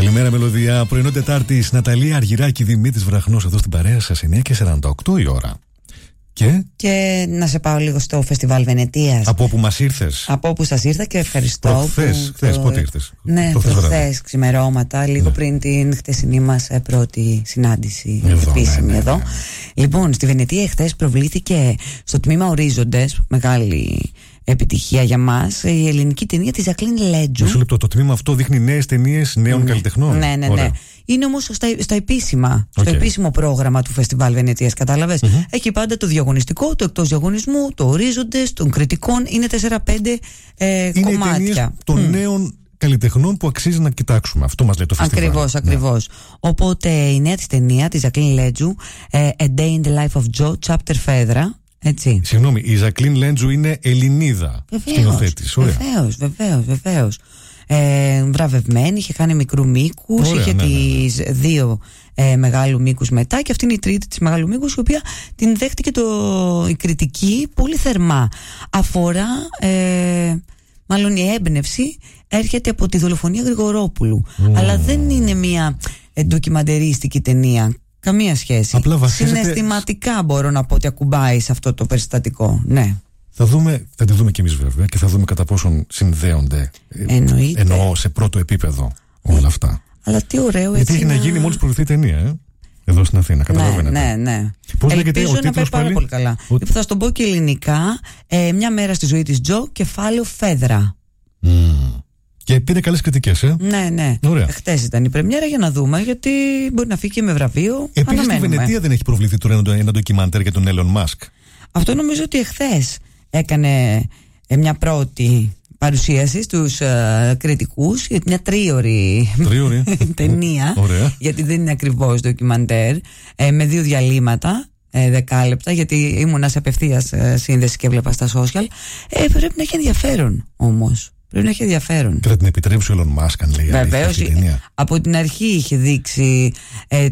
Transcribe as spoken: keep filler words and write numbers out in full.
Καλημέρα, μελωδία. Πρωινό Τετάρτη, Ναταλία Αργυράκη, Δημήτρης Βραχνός εδώ στην παρέα σας. εννιά και σαράντα οκτώ η ώρα. Και... και να σε πάω λίγο στο Φεστιβάλ Βενετίας. Από όπου μας ήρθες. Από όπου σας ήρθα και ευχαριστώ. Χθες, χθες, πότε ήρθες? Ναι, προχθές ξημερώματα, λίγο ναι. πριν την χτεσινή μας πρώτη συνάντηση εδώ, επίσημη ναι, ναι, εδώ. Ναι. Λοιπόν, στη Βενετία χθες προβλήθηκε στο τμήμα Ορίζοντες, μεγάλη επιτυχία για μας, η ελληνική ταινία της Ζακλίν Λέντζου. Μισό λεπτό, το τμήμα αυτό δείχνει νέες ταινίες νέων ναι. καλλιτεχνών. Ναι, ναι, ναι. Είναι όμως στα, στα επίσημα, okay. στο επίσημο πρόγραμμα του Φεστιβάλ Βενετίας, κατάλαβες. Mm-hmm. Έχει πάντα το διαγωνιστικό, το εκτός διαγωνισμού, το ορίζοντες, των κριτικών. Είναι τέσσερα πέντε ε, είναι κομμάτια. Είναι ταινίες των mm. νέων καλλιτεχνών που αξίζει να κοιτάξουμε. Αυτό μας λέει το φεστιβάλ. Ακριβώς, ακριβώς. Ναι. Οπότε η νέα της ταινία, της Ζακλίν Λέντζου, ε, A Day in the Life of Joe, Chapter Φέδρα. Έτσι. Συγγνώμη, η Ζακλίν Λέντζου είναι Ελληνίδα σκηνοθέτης. Βεβαίως, βεβαίως, βεβαίως. Ε, βραβευμένη, είχε κάνει μικρού μήκους, είχε ναι, τις ναι, ναι. δύο ε, μεγάλου μήκους μετά, και αυτή είναι η τρίτη της μεγάλου μήκους, η οποία την δέχτηκε το, η κριτική πολύ θερμά. Αφορά, ε, μάλλον η έμπνευση έρχεται από τη δολοφονία Γρηγορόπουλου, mm. αλλά δεν είναι μια ε, ντοκιμαντερίστικη ταινία. Καμία σχέση. βασίζεται... Συναισθηματικά μπορώ να πω ότι ακουμπάει σε αυτό το περιστατικό. Ναι. Θα δούμε, θα τη δούμε κι εμείς βέβαια, και θα δούμε κατά πόσον συνδέονται. Εννοείται. Εννοώ σε πρώτο επίπεδο όλα αυτά. Αλλά τι ωραίο. Γιατί έχει να... να γίνει μόλις προωθεί η ταινία, ε? Εδώ στην Αθήνα, καταλαβαίνετε. Ναι, ναι, ναι. Πώς λέγεται ο τίτλος να πάει πάρα πάλι? πολύ καλά. Ο... Θα στον πω και ελληνικά. Ε, μια μέρα στη ζωή της Τζο, κεφάλαιο Φέδρα. Mm. Και πήρε καλές κριτικές, ε? Ναι, ναι. Χτες ήταν η πρεμιέρα, για να δούμε, γιατί μπορεί να φύγει και με βραβείο. Επίσης στη Βενετία δεν έχει προβληθεί τώρα ένα ντοκιμαντέρ για τον Έλλον Μάσκ. Αυτό νομίζω ότι εχθές έκανε μια πρώτη παρουσίαση στους uh, κριτικούς για μια τρίωρη ταινία. Ωραία. Γιατί δεν είναι ακριβώς ντοκιμαντέρ, ε, με δύο διαλύματα. Ε, δεκάλεπτα, γιατί ήμουνα σε απευθείας ε, σύνδεση και έβλεπα στα social. Ε, πρέπει να έχει ενδιαφέρον όμως. Πρέπει να έχει ενδιαφέρον. Και θα την επιτρέψει ο Elon Musk, αν λέει. Βεβαίως, από την αρχή είχε δείξει ε,